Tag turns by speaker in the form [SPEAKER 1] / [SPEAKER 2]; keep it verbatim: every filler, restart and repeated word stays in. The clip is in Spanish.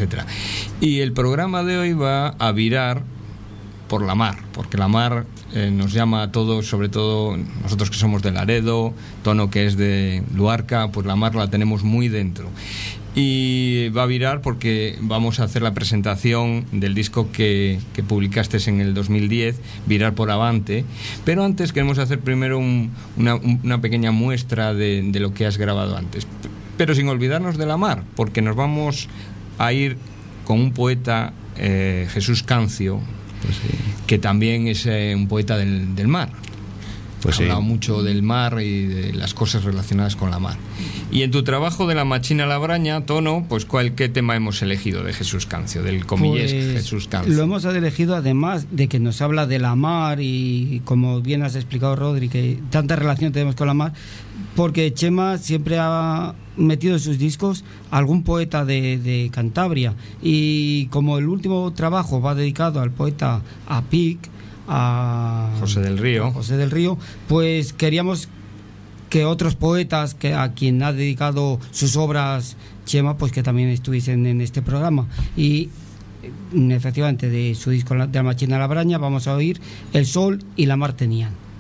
[SPEAKER 1] etcétera. Y el programa de hoy va a virar por la mar, porque la mar eh, nos llama a todos, sobre todo nosotros que somos de Laredo, Tono que es de Luarca, pues la mar la tenemos muy dentro. Y va a virar porque vamos a hacer la presentación del disco que, que publicaste en el dos mil diez, Virar por Avante, pero antes queremos hacer primero un, una, una pequeña muestra de, de lo que has grabado antes, pero sin olvidarnos de la mar, porque nos vamos a ir con un poeta, eh, Jesús Cancio, pues sí, que también es eh, un poeta del, del mar. Pues ha hablado sí. mucho del mar y de las cosas relacionadas con la mar. Y en tu trabajo de La Machina a la Braña, Tono, pues ¿cuál, qué tema hemos elegido de Jesús Cancio, del comillés pues, Jesús Cancio?
[SPEAKER 2] Lo hemos elegido además de que nos habla de la mar y, como bien has explicado, Rodri, que tanta relación tenemos con la mar, porque Chema siempre ha metido en sus discos algún poeta de, de Cantabria, y como el último trabajo va dedicado al poeta a Pic, a
[SPEAKER 1] José del Río.
[SPEAKER 2] A José del Río, pues queríamos que otros poetas que a quien ha dedicado sus obras Chema, pues que también estuviesen en este programa. Y efectivamente de su disco de La Machina a la Braña vamos a oír El sol y la mar tenían.